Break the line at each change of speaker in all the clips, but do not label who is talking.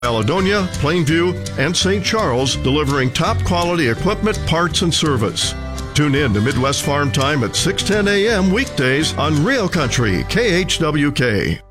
Caledonia, Plainview, and St. Charles, delivering top-quality equipment, parts, and service. Tune in to Midwest Farm Time at 6:10 a.m. weekdays on Real Country, KHWK.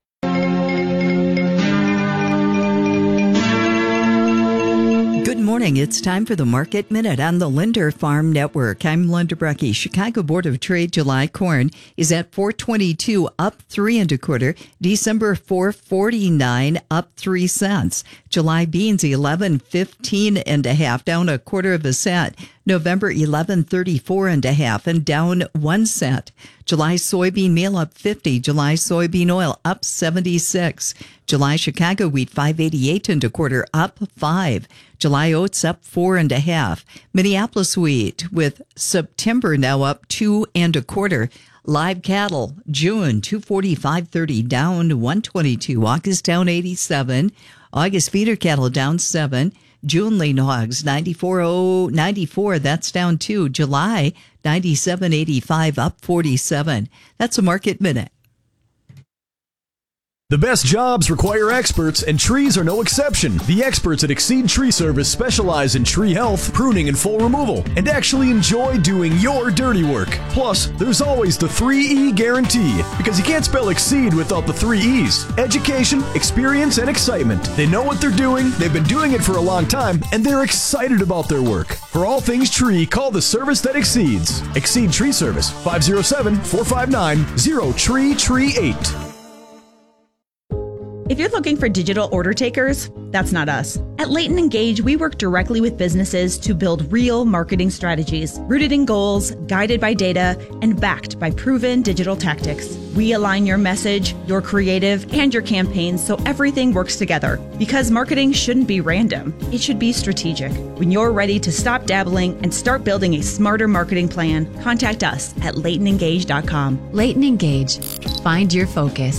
Good morning. It's time for the Market Minute on the Linder Farm Network. I'm Linda Brecky. Chicago Board of Trade July corn is at $4.22, up 3 1/4. December $4.49, up 3 cents. July beans $11.15 1/2, down 1/4 cent. November $11.34 1/2, and down 1 cent. July soybean meal up 50. July soybean oil up 76. July Chicago wheat $5.88 1/4, up 5. July oats up 4 1/2. Minneapolis wheat with September now up 2 1/4. Live cattle June $245.30, down 122. August down 87. August feeder cattle down 7. June lean hogs 94.94, that's down 2. July 97.85, up 47. That's a Market Minute.
The best jobs require experts, and trees are no exception. The experts at Exceed Tree Service specialize in tree health, pruning, and full removal, and actually enjoy doing your dirty work. Plus, there's always the 3E guarantee, because you can't spell Exceed without the 3 E's. Education, experience, and excitement. They know what they're doing, they've been doing it for a long time, and they're excited about their work. For all things tree, call the service that exceeds. Exceed Tree Service, 507-459-0TREE38.
If you're looking for digital order takers, that's not us. At Leighton Engage, we work directly with businesses to build real marketing strategies, rooted in goals, guided by data, and backed by proven digital tactics. We align your message, your creative, and your campaigns so everything works together. Because marketing shouldn't be random, it should be strategic. When you're ready to stop dabbling and start building a smarter marketing plan, contact us at LeightonEngage.com.
Leighton Engage. Find your focus.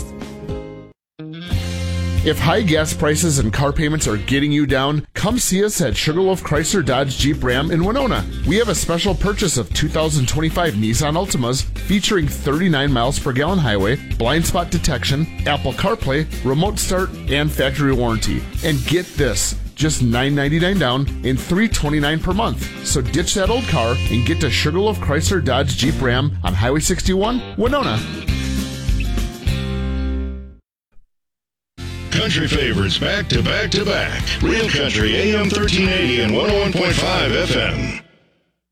If high gas prices and car payments are getting you down, come see us at Sugarloaf Chrysler Dodge Jeep Ram in Winona. We have a special purchase of 2025 Nissan Altimas featuring 39 miles per gallon highway, blind spot detection, Apple CarPlay, remote start, and factory warranty. And get this, just $999 down and $329 per month. So ditch that old car and get to Sugarloaf Chrysler Dodge Jeep Ram on Highway 61, Winona.
Country favorites back to back to back. Real Country AM 1380 and 101.5 FM.